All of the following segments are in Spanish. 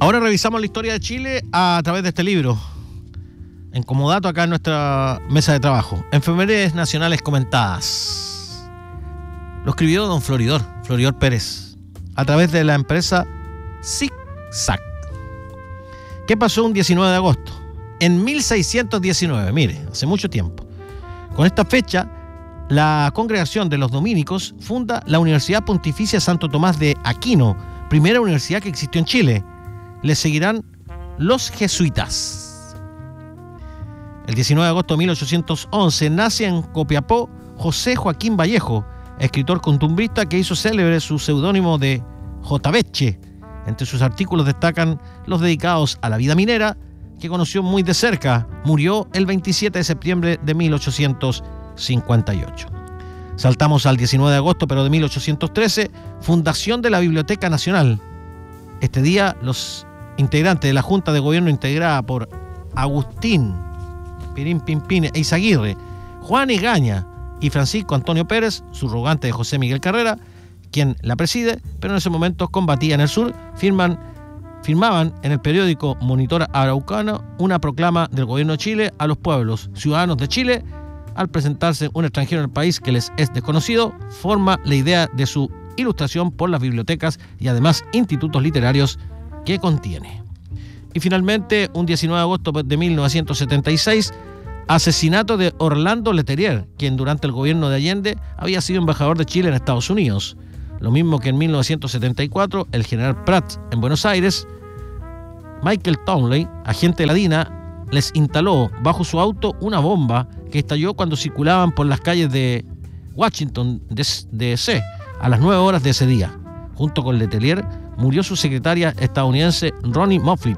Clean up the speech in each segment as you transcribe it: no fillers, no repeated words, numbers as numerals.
Ahora revisamos la historia de Chile a través de este libro, en comodato acá en nuestra mesa de trabajo. Efemérides nacionales comentadas. Lo escribió don Floridor Pérez, a través de la empresa Zig-Zag. ¿Qué pasó un 19 de agosto? En 1619, mire, hace mucho tiempo. Con esta fecha, la congregación de los dominicos funda la Universidad Pontificia Santo Tomás de Aquino, primera universidad que existió en Chile. Le seguirán los jesuitas. El 19 de agosto de 1811 nace en Copiapó José Joaquín Vallejo, escritor costumbrista que hizo célebre su seudónimo de J. Beche. Entre sus artículos destacan los dedicados a la vida minera, que conoció muy de cerca. Murió el 27 de septiembre de 1858. Saltamos al 19 de agosto, pero de 1813, fundación de la Biblioteca Nacional. Este día, los integrantes de la Junta de Gobierno integrada por Agustín Pirín Pimpín e Izaguirre, Juan Egaña y Francisco Antonio Pérez, subrogante de José Miguel Carrera, quien la preside, pero en ese momento combatía en el sur, firmaban en el periódico Monitor Araucano una proclama del gobierno de Chile a los pueblos ciudadanos de Chile. Al presentarse un extranjero en el país que les es desconocido, forma la idea de su ilustración por las bibliotecas y además institutos literarios que contiene. Y finalmente, un 19 de agosto de 1976, asesinato de Orlando Letelier, quien durante el gobierno de Allende había sido embajador de Chile en Estados Unidos. Lo mismo que en 1974, el general Pratt en Buenos Aires. Michael Townley, agente de la DINA, les instaló bajo su auto una bomba que estalló cuando circulaban por las calles de Washington D.C. a las 9 horas de ese día. Junto con Letelier murió su secretaria estadounidense Ronnie Moffett,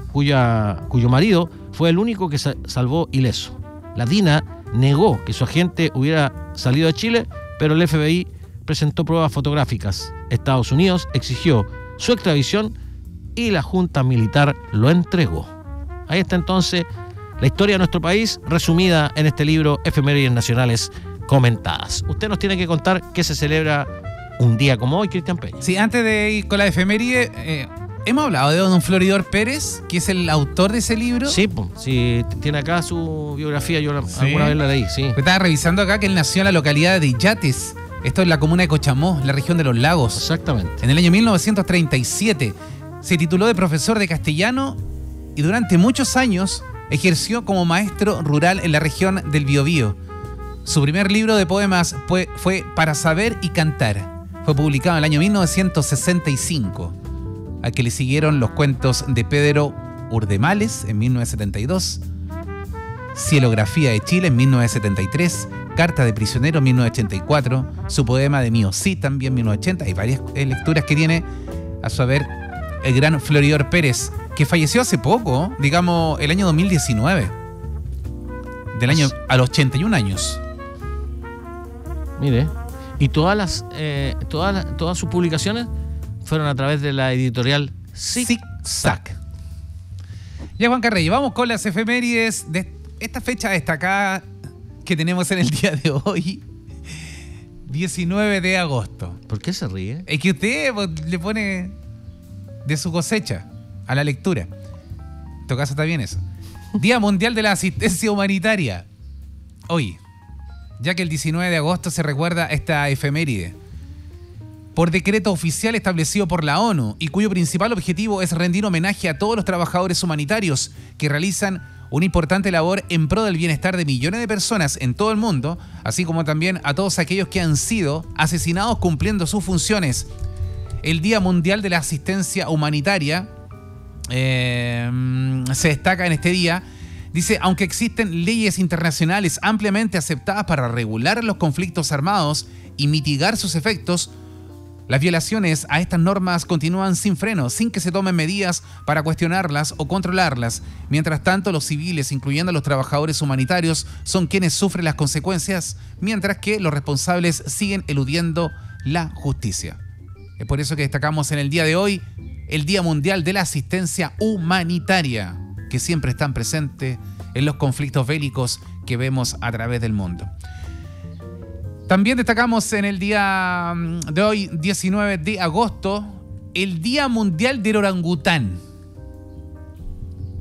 cuyo marido fue el único que se salvó ileso. La DINA negó que su agente hubiera salido de Chile, pero el FBI presentó pruebas fotográficas. Estados Unidos exigió su extradición y la Junta Militar lo entregó. Ahí está entonces la historia de nuestro país, resumida en este libro Efemérides Nacionales Comentadas. Usted nos tiene que contar qué se celebra un día como hoy, Cristian Peña. Sí, antes de ir con la efeméride, hemos hablado de don Floridor Pérez, que es el autor de ese libro. Sí, sí, tiene acá su biografía, yo alguna vez la leí, sí. Estaba revisando acá que él nació en la localidad de Illates, esto es la comuna de Cochamó, la región de los lagos. Exactamente. En el año 1937 se tituló de profesor de castellano y durante muchos años ejerció como maestro rural en la región del Biobío. Su primer libro de poemas fue Para saber y cantar. Fue publicado en el año 1965, al que le siguieron los cuentos de Pedro Urdemales en 1972, Cielografía de Chile en 1973, Carta de prisionero en 1984, su poema de Mío Sí también en 1980. Hay varias lecturas que tiene, a saber, el gran Floridor Pérez, que falleció hace poco, digamos, el año 2019, a los 81 años. Mire, y todas sus publicaciones fueron a través de la editorial Zig-Zag. Ya, Juan Carrey, vamos con las efemérides de esta fecha destacada que tenemos en el día de hoy, 19 de agosto. ¿Por qué se ríe? Es que usted le pone de su cosecha a la lectura. En todo caso está bien eso. Día Mundial de la Asistencia Humanitaria. Hoy, ya que el 19 de agosto se recuerda esta efeméride, por decreto oficial establecido por la ONU y cuyo principal objetivo es rendir homenaje a todos los trabajadores humanitarios que realizan una importante labor en pro del bienestar de millones de personas en todo el mundo, así como también a todos aquellos que han sido asesinados cumpliendo sus funciones. El Día Mundial de la Asistencia Humanitaria se destaca en este día. Dice, aunque existen leyes internacionales ampliamente aceptadas para regular los conflictos armados y mitigar sus efectos, las violaciones a estas normas continúan sin freno, sin que se tomen medidas para cuestionarlas o controlarlas. Mientras tanto, los civiles, incluyendo a los trabajadores humanitarios, son quienes sufren las consecuencias, mientras que los responsables siguen eludiendo la justicia. Es por eso que destacamos en el día de hoy el Día Mundial de la Asistencia Humanitaria, que siempre están presentes en los conflictos bélicos que vemos a través del mundo. También destacamos en el día de hoy, 19 de agosto, el Día Mundial del Orangután.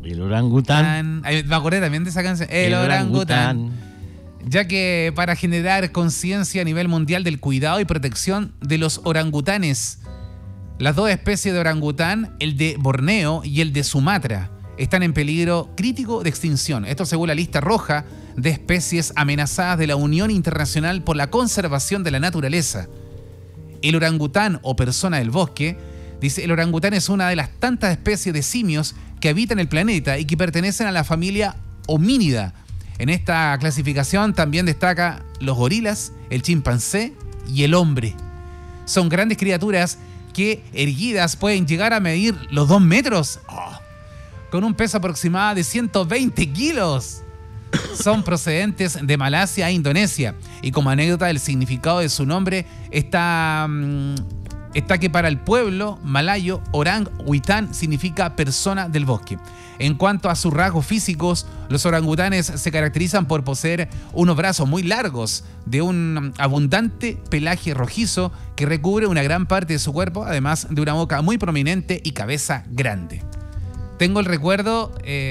El orangután. Me acordé también de esa canción. El orangután. Ya que para generar conciencia a nivel mundial del cuidado y protección de los orangutanes, las dos especies de orangután, el de Borneo y el de Sumatra, están en peligro crítico de extinción. Esto según la lista roja de especies amenazadas de la Unión Internacional por la Conservación de la Naturaleza. El orangután o persona del bosque, dice, el orangután es una de las tantas especies de simios que habitan el planeta y que pertenecen a la familia homínida. En esta clasificación también destaca los gorilas, el chimpancé y el hombre. Son grandes criaturas que erguidas pueden llegar a medir los 2 metros, con un peso aproximado de 120 kilos. Son procedentes de Malasia e Indonesia. Y como anécdota, el significado de su nombre está que para el pueblo malayo, orang-uitán significa persona del bosque. En cuanto a sus rasgos físicos, los orangutanes se caracterizan por poseer unos brazos muy largos, de un abundante pelaje rojizo que recubre una gran parte de su cuerpo, además de una boca muy prominente y cabeza grande. Tengo el recuerdo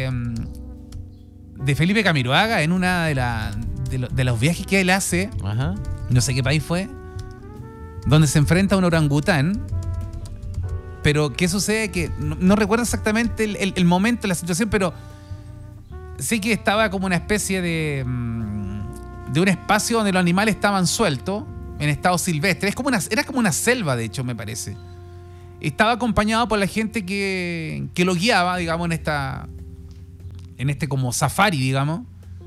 de Felipe Camiroaga en una de los viajes que él hace, Ajá. no sé qué país fue, donde se enfrenta a un orangután. Pero ¿qué sucede? Que no recuerdo exactamente el momento, la situación, pero sé que estaba como una especie de un espacio donde los animales estaban sueltos, en estado silvestre. Era como una selva, de hecho, me parece. Estaba acompañado por la gente que lo guiaba, digamos, en este como safari, digamos.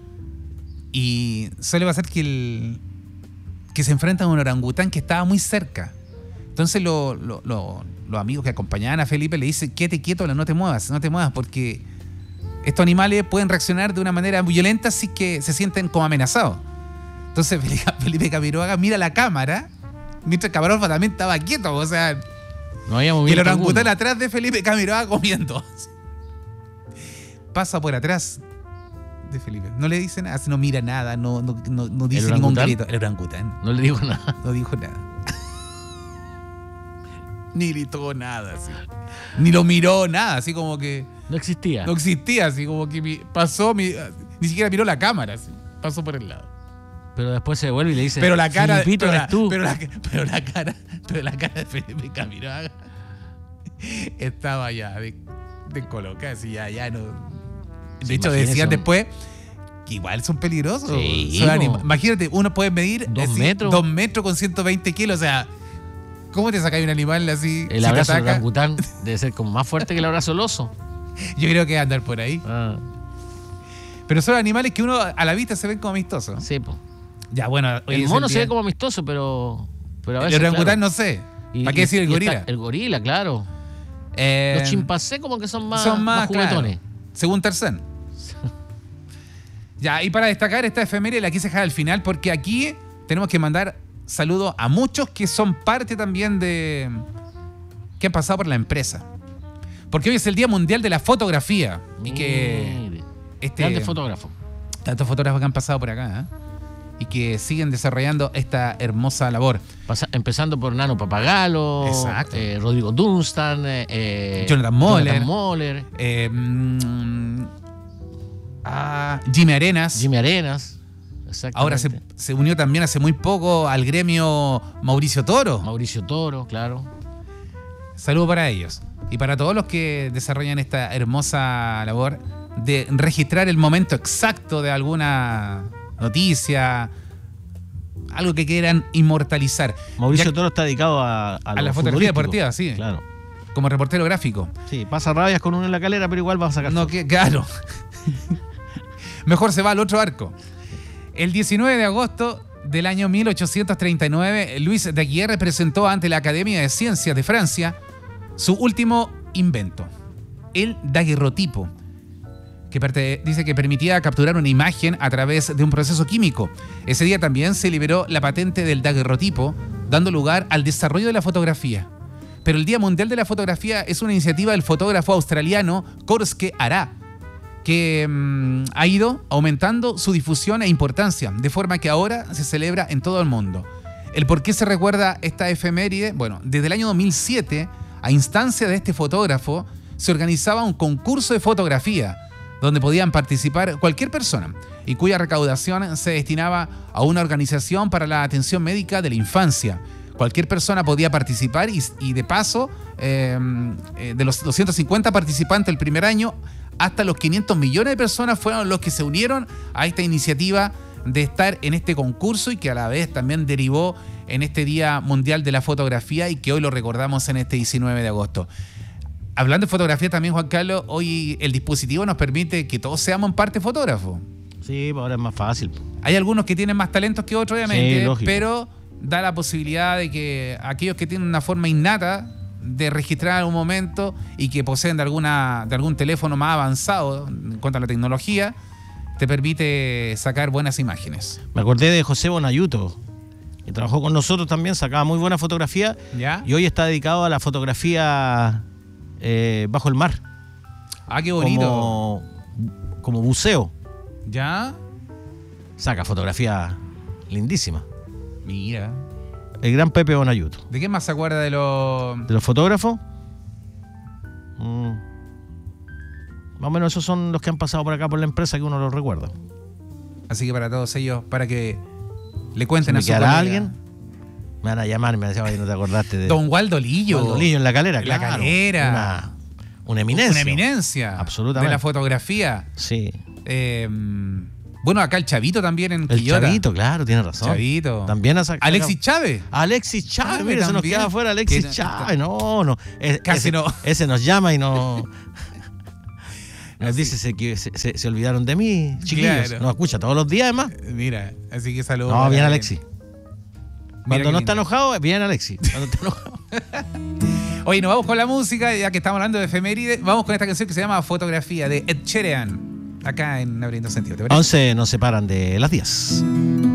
Y suele pasar que se enfrenta a un orangután que estaba muy cerca. Entonces los amigos que acompañaban a Felipe le dicen, quédate quieto, no te muevas, porque estos animales pueden reaccionar de una manera violenta si que se sienten como amenazados. Entonces Felipe Camiroaga mira la cámara, mientras Camarofa también estaba quieto, o sea, no había y el movimiento orangután alguno. atrás de Felipe Camiroaga comiendo. Pasa por atrás de Felipe. No le dice nada, no mira nada, no dice ningún grito. El orangután No le digo nada. no dijo nada. Ni gritó nada, así. Ni lo miró, nada, así como que No existía. no existía, así como que pasó, ni siquiera miró la cámara, así. Pasó por el lado. Pero después se devuelve y le dice, Pero la cara, Filipito, pero eres la, tú. pero la cara de Felipe Camiroaga estaba ya descolocada, así ya no. De Sí, hecho, imagínese decían un- después que igual son peligrosos. Sí, Son po. imagínate, uno puede medir 2 así, metros. 2 metros con 120 kilos, o sea, ¿cómo te sacáis un animal así? El si te abrazo del ataca? orangután debe ser como más fuerte que el abrazo del oso. Yo creo que va a andar por ahí. Ah, Pero son animales que uno a la vista se ven como amistosos. sí, po. Ya, bueno. hoy El es mono el se día- ve como amistoso, pero a El veces, orangután claro. no sé. Y- ¿Para qué decir el y gorila? está el gorila, claro. Los chimpancés como que son más juguetones. claro, según Tarzán. Ya, y para destacar esta efeméride la quise dejar al final porque aquí tenemos que mandar saludos a muchos que son parte también de... que han pasado por la empresa. Porque hoy es el Día Mundial de la Fotografía. Y que Mire, grande fotógrafo. tantos fotógrafos que han pasado por acá, ¿eh? Y que siguen desarrollando esta hermosa labor. Empezando por Nano Papagalo, Exacto. Rodrigo Dunstan, Jonathan Moller. Moller, Jimmy Arenas. Jimmy Arenas. Ahora Exactamente. se unió también hace muy poco al gremio Mauricio Toro. Mauricio Toro, claro. Saludos para ellos. Y para todos los que desarrollan esta hermosa labor de registrar el momento exacto de alguna noticia, algo que quieran inmortalizar. Mauricio Ya- Toro está dedicado a la fotografía deportiva, sí. Claro. como reportero gráfico. Sí, pasa rabias con uno en la calera, pero igual va a sacar. No, que, claro. Mejor se va al otro arco. El 19 de agosto del año 1839, Luis Daguerre presentó ante la Academia de Ciencias de Francia su último invento, el daguerrotipo, que dice que permitía capturar una imagen a través de un proceso químico. Ese día también se liberó la patente del daguerrotipo, dando lugar al desarrollo de la fotografía. Pero el Día Mundial de la Fotografía es una iniciativa del fotógrafo australiano Korske Ara, que ha ido aumentando su difusión e importancia, de forma que ahora se celebra en todo el mundo. ¿El por qué se recuerda esta efeméride? Bueno, desde el año 2007, a instancia de este fotógrafo, se organizaba un concurso de fotografía donde podían participar cualquier persona y cuya recaudación se destinaba a una organización para la atención médica de la infancia. Cualquier persona podía participar y de paso, de los 250 participantes el primer año, hasta los 500 millones de personas fueron los que se unieron a esta iniciativa de estar en este concurso y que a la vez también derivó en este Día Mundial de la Fotografía y que hoy lo recordamos en este 19 de agosto. Hablando de fotografía también, Juan Carlos, hoy el dispositivo nos permite que todos seamos en parte fotógrafos. Sí, ahora es más fácil. Hay algunos que tienen más talentos que otros, obviamente, Sí, pero da la posibilidad de que aquellos que tienen una forma innata de registrar un momento y que poseen de algún teléfono más avanzado en cuanto a la tecnología, te permite sacar buenas imágenes. Me acordé de José Bonayuto, que trabajó con nosotros también, sacaba muy buena fotografía. ¿Ya? Y hoy está dedicado a la fotografía bajo el mar. Ah, qué bonito. Como buceo. ¿Ya? Saca fotografía lindísima. Mira. El gran Pepe Bonayuto. ¿De qué más se acuerda de los... ¿De los fotógrafos? Más o menos esos son los que han pasado por acá por la empresa que uno los recuerda. Así que para todos ellos, para que le cuenten Si a me su quedará colega. alguien, me van a llamar y me van a decir, "Ay, no te acordaste de Don Waldo Lillo. Waldo Lillo en La Calera". En La claro. Calera. Una eminencia. Una eminencia. Absolutamente. De la fotografía. Sí. Bueno, acá el Chavito también en El Quillota. Chavito, claro, tiene razón. Chavito. También ha sacado. Alexis Chávez. Alexis Chávez, mire, se nos también. queda afuera Alexis Que- Chávez. No. Casi ese, no. Ese nos llama y no. Nos dice que se olvidaron de mí, chiquillos. Claro. Nos escucha todos los días, además. Mira, así que saludos. No, bien para Alexis. él. Mira Cuando qué no está lindo. enojado, bien Alexis. Cuando está enojado. Oye, nos vamos con la música, ya que estamos hablando de efeméride. Vamos con esta canción que se llama Fotografía de Ed Sheeran. Acá en Abriendo Sentido. ¿Te parece? 11 nos separan de las 10.